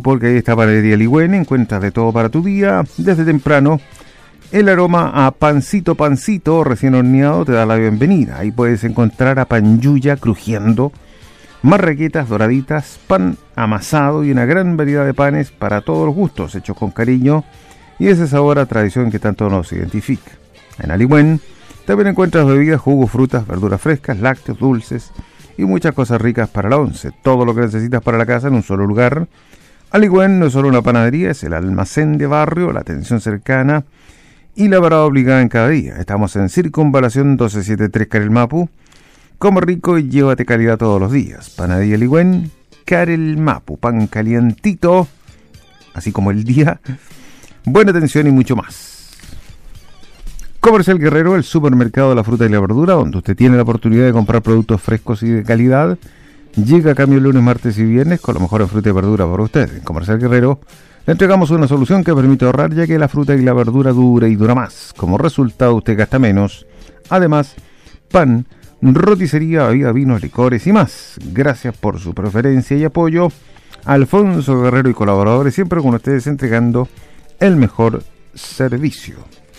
porque ahí está Panadería Ligüen, encuentras de todo para tu día, desde temprano. El aroma a pancito recién horneado te da la bienvenida. Ahí puedes encontrar a panyuya crujiendo, marraquetas doraditas, pan amasado y una gran variedad de panes para todos los gustos, hechos con cariño y ese sabor a tradición que tanto nos identifica. En Aligüen también encuentras bebidas, jugos, frutas, verduras frescas, lácteos, dulces y muchas cosas ricas para la once. Todo lo que necesitas para la casa en un solo lugar. Aligüen no es solo una panadería, es el almacén de barrio, la atención cercana y la parada obligada en cada día. Estamos en Circunvalación 1273 Carel Mapu. Come rico y llévate calidad todos los días. Panadería Ligüen, Carel Mapu, pan calientito, así como el día, buena atención y mucho más. Comercial Guerrero, el supermercado de la fruta y la verdura, donde usted tiene la oportunidad de comprar productos frescos y de calidad. Llega a cambio lunes, martes y viernes con lo mejor en fruta y verdura para usted. En Comercial Guerrero le entregamos una solución que permite ahorrar, ya que la fruta y la verdura dura y dura más. Como resultado usted gasta menos. Además, pan, roticería, bebida, vinos, licores y más. Gracias por su preferencia y apoyo. Alfonso Guerrero y colaboradores, siempre con ustedes entregando el mejor servicio.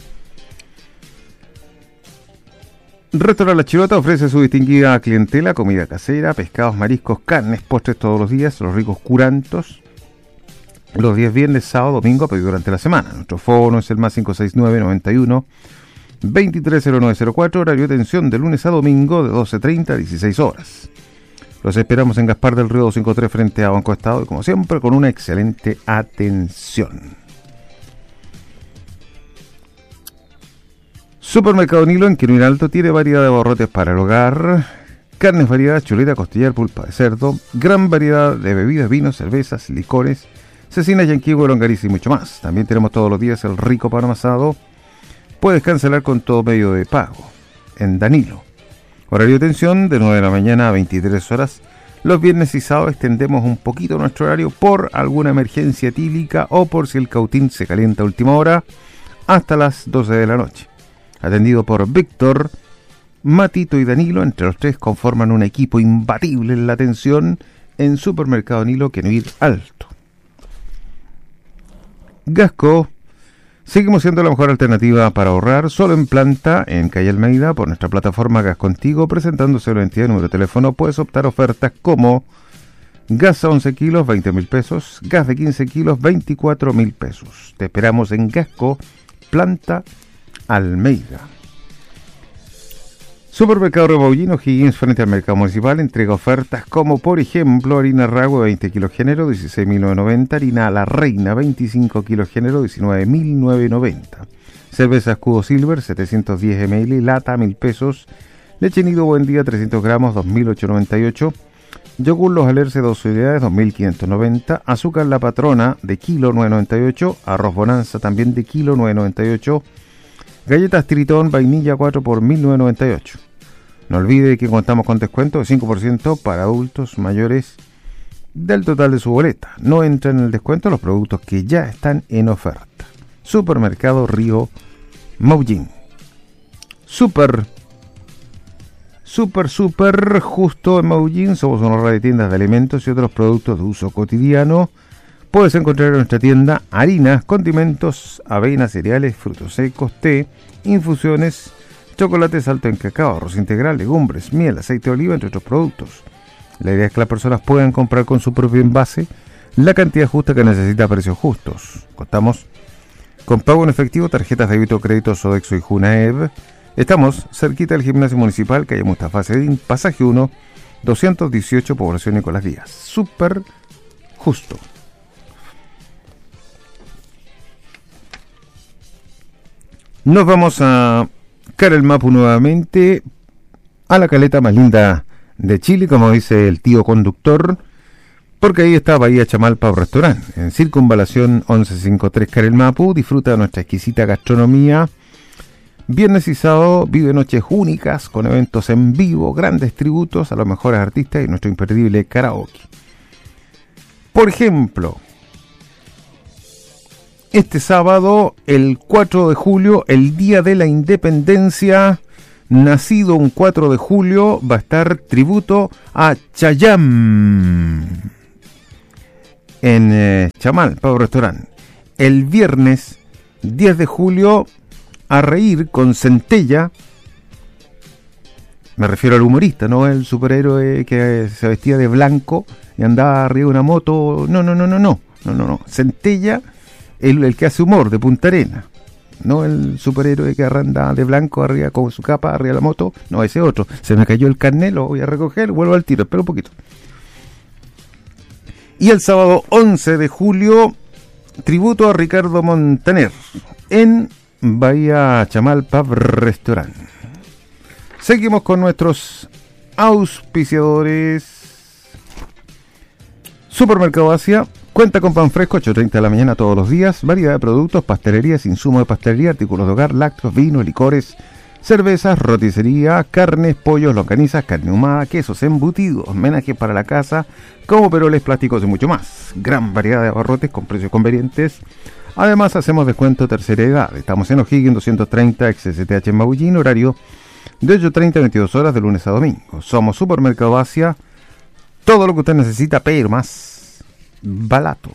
Restaurante La Chirota ofrece a su distinguida clientela comida casera, pescados, mariscos, carnes, postres todos los días, los ricos curantos. Los días viernes, sábado, domingo, pero durante la semana. Nuestro fono es el más 569-91 230904, horario de atención de lunes a domingo de 12:30 a 16 horas. Los esperamos en Gaspar del Río 253 frente a Banco Estado y como siempre con una excelente atención. Supermercado Nilo en Quirino Alto tiene variedad de abarrotes para el hogar, carnes variadas, chuleta, costillar, pulpa de cerdo, gran variedad de bebidas, vinos, cervezas, licores, cecinas, yanquivo, longaniza y mucho más. También tenemos todos los días el rico pan amasado. Puedes cancelar con todo medio de pago en Danilo. Horario de atención de 9 de la mañana a 23 horas. Los viernes y sábados extendemos un poquito nuestro horario por alguna emergencia etílica o por si el cautín se calienta a última hora hasta las 12 de la noche. Atendido por Víctor, Matito y Danilo, entre los tres conforman un equipo imbatible en la atención en Supermercado Nilo Quirino Alto. Gasco, seguimos siendo la mejor alternativa para ahorrar, solo en planta, en Calle Almeida, por nuestra plataforma Gas Contigo, presentándose la entidad, número de teléfono, puedes optar ofertas como gas a 11 kilos, 20.000 pesos, gas de 15 kilos, 24.000 pesos. Te esperamos en Gasco, planta Almeida. Supermercado Rebaullino Higgins frente al mercado municipal entrega ofertas como por ejemplo harina Ragüe 20 kilos género 16.990, harina La Reina 25 kilos género 19.990, cerveza Escudo Silver 710 ml lata 1.000 pesos, leche Nido Buen Día 300 gramos 2.898, yogur Los Alerce 2 unidades 2.590, azúcar La Patrona de kilo 9.98, arroz Bonanza también de kilo 9.98, galletas Tritón vainilla 4 por 1.998. No olvide que contamos con descuento de 5% para adultos mayores del total de su boleta. No entran en el descuento los productos que ya están en oferta. Supermercado Río Maullín. Super justo en Maullín. Somos una red de tiendas de alimentos y otros productos de uso cotidiano. Puedes encontrar en nuestra tienda harinas, condimentos, avenas, cereales, frutos secos, té, infusiones, chocolates alto en cacao, arroz integral, legumbres, miel, aceite de oliva, entre otros productos. La idea es que las personas puedan comprar con su propio envase la cantidad justa que necesita a precios justos. Contamos con pago en efectivo, tarjetas de débito, crédito, Sodexo y Junaev. Estamos cerquita del gimnasio municipal, calle Mustafa Sedín, pasaje 1, 218, población Nicolás Díaz. Súper justo. Nos vamos a Carel Mapu nuevamente, a la caleta más linda de Chile, como dice el tío conductor, porque ahí está Bahía Chamalpa Restaurante, en Circunvalación 1153 Carel Mapu. Disfruta de nuestra exquisita gastronomía. Viernes y sábado vive noches únicas con eventos en vivo, grandes tributos a los mejores artistas y nuestro imperdible karaoke. Por ejemplo, este sábado, el 4 de julio, el Día de la Independencia, nacido un 4 de julio, va a estar tributo a Chayanne. en Chamal, Pavo Restaurant. El viernes 10 de julio, a reír con Centella. Me refiero al humorista, no el superhéroe que se vestía de blanco y andaba arriba de una moto. No. Centella, el que hace humor de Punta Arena. No el superhéroe que anda de blanco arriba con su capa arriba de la moto. No, ese otro. Se me cayó el carnet, lo voy a recoger, vuelvo al tiro, espera un poquito. Y el sábado 11 de julio, tributo a Ricardo Montaner en Bahía Chamal Pub Restaurant. Seguimos con nuestros auspiciadores. Supermercado Asia cuenta con pan fresco, 8:30 de la mañana todos los días, variedad de productos, pastelerías, insumos de pastelería, artículos de hogar, lácteos, vinos, licores, cervezas, roticería, carnes, pollos, longanizas, carne ahumada, quesos embutidos, menajes para la casa, como peroles, plásticos y mucho más. Gran variedad de abarrotes con precios convenientes. Además hacemos descuento tercera edad. Estamos en O'Higgins 230 ex-STH en Maullín, horario de 8:30 a 22 horas de lunes a domingo. Somos Supermercado Asia. Todo lo que usted necesita, pero más barato.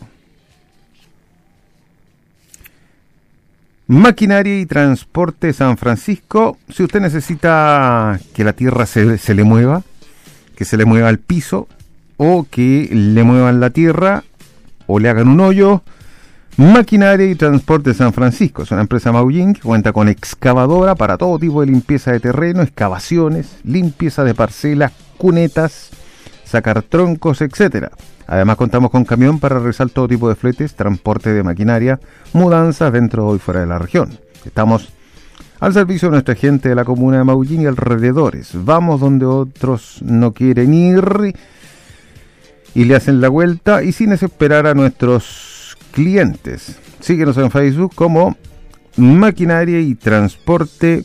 Maquinaria y Transporte San Francisco. Si usted necesita que la tierra se le mueva, que se le mueva el piso, o que le muevan la tierra, o le hagan un hoyo, Maquinaria y Transporte San Francisco es una empresa Maullín que cuenta con excavadora para todo tipo de limpieza de terreno, excavaciones, limpieza de parcelas, cunetas, sacar troncos, etcétera. Además contamos con camión para realizar todo tipo de fletes, transporte de maquinaria, mudanzas dentro y fuera de la región. Estamos al servicio de nuestra gente de la comuna de Maullín y alrededores. Vamos donde otros no quieren ir y le hacen la vuelta y sin esperar a nuestros clientes. Síguenos en Facebook como Maquinaria y Transporte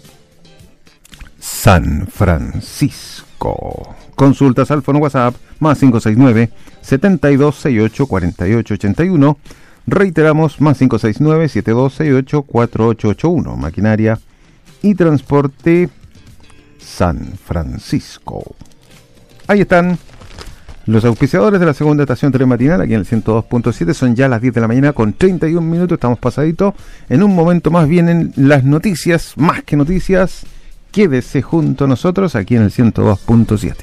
San Francisco. Consultas al fono WhatsApp más 569-7268-4881. Reiteramos, más 569-7268-4881. Maquinaria y Transporte San Francisco. Ahí están los auspiciadores de la segunda estación telematinal, aquí en el 102.7. Son ya las 10 de la mañana con 31 minutos. Estamos pasaditos. En un momento más vienen las noticias, más que noticias. Quédese junto a nosotros aquí en el 102.7.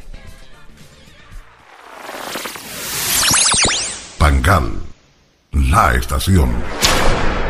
Pangal, la estación.